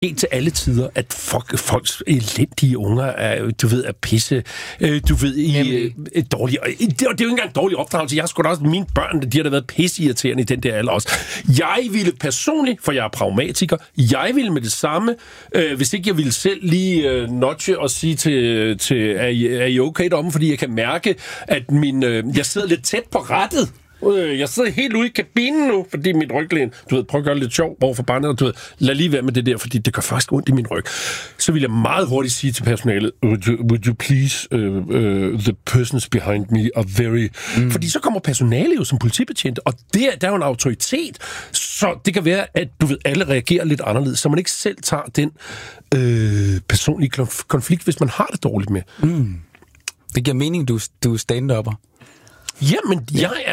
helt til alle tider, at folks elendige unger er, du ved, er pisse, du ved, dårlige. Det er jo ikke engang dårlig opdragelse. Jeg har sgu da også, mine børn, de har da været pisseirriterende i den der alder også. Jeg ville personligt, for jeg er pragmatiker, jeg ville med det samme, hvis ikke jeg ville selv lige notche og sige til er I okay deromme, fordi jeg kan mærke, at jeg sidder lidt tæt på rattet. Jeg sidder helt ude i kabinen nu, fordi mit ryglæn, du ved, prøv at gøre det lidt sjov over for barnet, og du ved, lad lige være med det der, fordi det gør faktisk ondt i min ryg. Så vil jeg meget hurtigt sige til personalet, would you please, the persons behind me are very... Fordi så kommer personalet jo som politibetjent, og der er jo en autoritet, så det kan være, at du ved, alle reagerer lidt anderledes, så man ikke selv tager den personlige konflikt, hvis man har det dårligt med. Det giver mening, du er stand-upper. Jamen,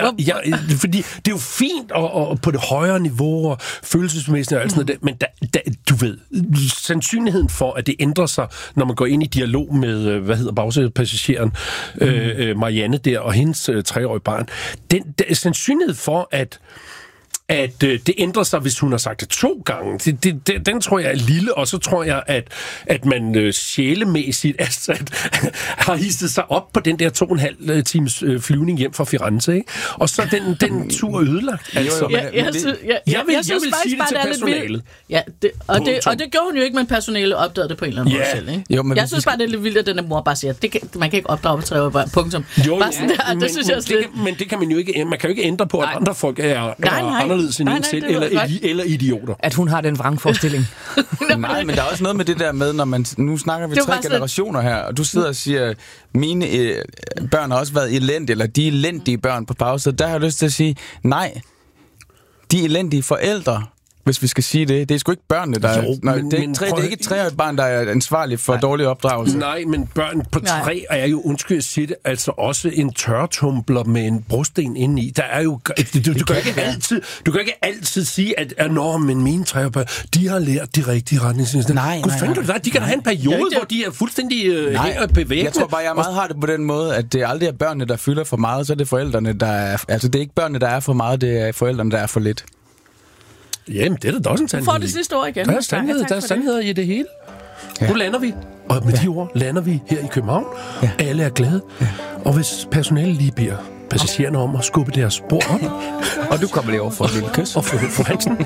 fordi det er jo fint og på det højere niveau og følelsesmæssigt og alt sådan noget, men du ved, sandsynligheden for, at det ændrer sig, når man går ind i dialog med, bagsædepassageren, Marianne der, og hendes 3-årige barn, sandsynlighed for, at det ændrer sig, hvis hun har sagt det 2 gange. Den tror jeg er lille, og så tror jeg, at man sjælemæssigt har hisset sig op på den der 2,5 times flyvning hjem fra Firenze, ikke? Og så den tur ødelagt. Altså, jeg vil sige det til personalet. Ja, og det gjorde hun jo ikke, men personalet opdagede det på en eller anden måde selv, ikke? Jo, jeg synes bare, det er lidt vildt, at den mor bare siger, man kan ikke opdrage på 3 år, punktum. Det synes jeg slet. Men det kan man jo ikke, man kan jo ikke ændre på, at andre folk er anderledes end en selv, eller idioter. At hun har den vrangforestilling. Nej, men der er også noget med det der med, når man... Nu snakker vi 3 generationer her, og du sidder og siger, mine børn har også været elendige, eller de elendige børn på pause. Der har jeg lyst til at sige, nej, de elendige forældre, hvis vi skal sige det. Det er sgu ikke børnene, der det er ikke et 3-årigt barn, der er ansvarlig for dårlig opdragelse. Nej, men børn på 3 er jo, undskyld at sige det, altså også en tørretumbler med en brosten indeni. Der er jo... Du kan ikke altid sige, at men mine 3-årige børn, de har lært de rigtige retningslinjer. Nej. De kan da have en periode, hvor de er fuldstændig bevægende. Jeg tror bare, jeg meget har det på den måde, at det aldrig er børnene, der fylder for meget, så er det forældrene, der er... Altså, det er ikke børnene, der er for meget, det er forældrene, der er for lidt. Jamen, det er da også en sandhed. Du får det sidste år igen. Der er sandheder i det hele. Ja. Nu lander vi. Og med de ord lander vi her i København. Ja. Alle er glade. Ja. Og hvis personalet lige beder passagererne om at skubbe deres spor op. Og du kommer lige over for et lille kys. Og få Hansen.